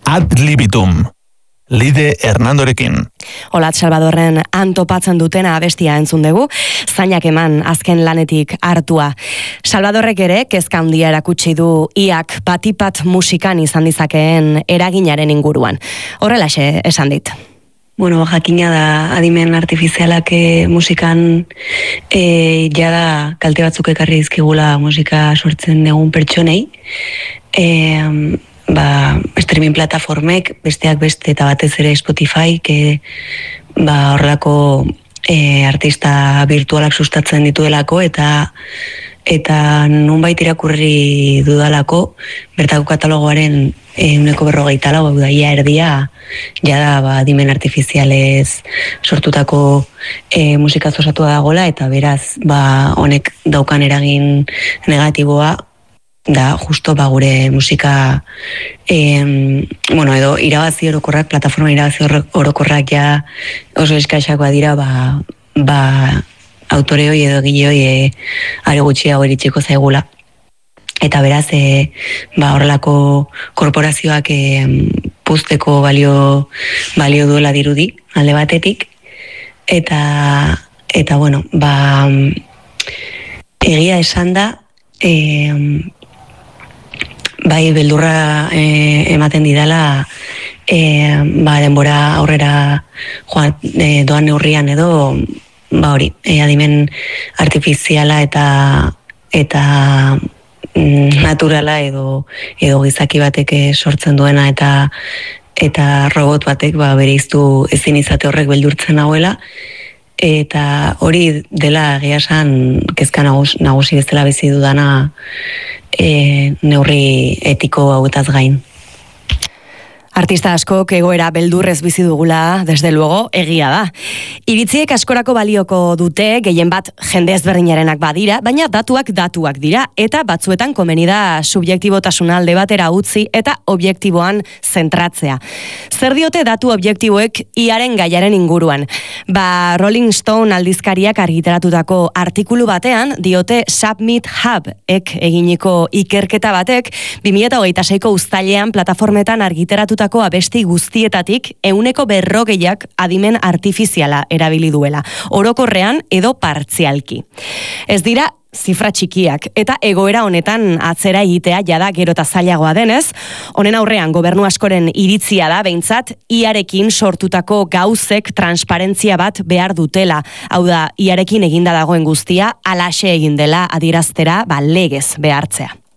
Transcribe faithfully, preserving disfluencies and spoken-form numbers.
Ad libitum, Lide Hernandorekin. Olat Salvadorren antopatzen dutena abestia entzun dugu, zainak eman azken lanetik hartua. Salvadorrek ere kezka handia erakutsi du iak batipat musikan izan dizakeen eraginaren inguruan. Horrelaxe esan dit. Bueno, jakina da adimen artifizialak e, musikan e, jada kalte batzuk ekarri dizkigula musika sortzen egun pertsonei. E, ba, streaming plataformek, besteak beste eta batez ere Spotify, que ba, horrelako e, artista virtualak sustatzen dituelako eta eta nunbait irakurri dudalako bertako katalogoaren ehuneko berrogeita lau da ia erdia jada ba, dimen artifizialez sortutako e, musikaz osatua dagola eta beraz ba, honek daukan eragin negatiboa da justo ba, gure musika em, bueno, edo irabazi orokorrak, plataforma irabazi orokorrak ja oso eskaxakoa dira ba, ba autoreoi edo gileoi e, are gutxiago iritsiko zaigula. Eta beraz, e, ba, horrelako korporazioak e, puzteko balio, balio duela dirudi, alde batetik. Eta, eta bueno, ba, egia esan da, e, bai, beldurra e, ematen didala, e, ba, denbora aurrera joan, e, doan neurrian edo, ba hori, e, adimen artifiziala eta eta mm, naturala edo edo gizaki batek sortzen duena eta eta robot batek ba bereiztu ezin izate horrek beldurtzen nagoela eta hori dela egia esan kezka nagus, nagusi bezala bizi dudana e, neurri etiko hauetaz gain. Artista askok egoera beldurrez bizi dugula, desde luego, egia da. Iritziek askorako balioko dute, gehien bat jende ezberdinarenak badira, baina datuak datuak dira, eta batzuetan komeni da subjektibotasuna alde batera utzi eta objektiboan zentratzea. Zer diote datu objektiboek iaren gaiaren inguruan? Ba, Rolling Stone aldizkariak argitaratutako artikulu batean diote Submit Hub ek eginiko ikerketa batek bi mila hogeita seiko uztailean plataformetan argitaratutako abesti guztietatik ehuneko berrogeiak adimen artifiziala erabili duela, orokorrean edo partzialki. Ez dira zifra txikiak, eta egoera honetan atzera egitea jada gero eta zailagoa denez, honen aurrean gobernu askoren iritzia da behintzat, iarekin sortutako gauzek transparentzia bat behar dutela, hau da, iarekin eginda dagoen guztia, alaxe egin dela adieraztera ba, legez behartzea.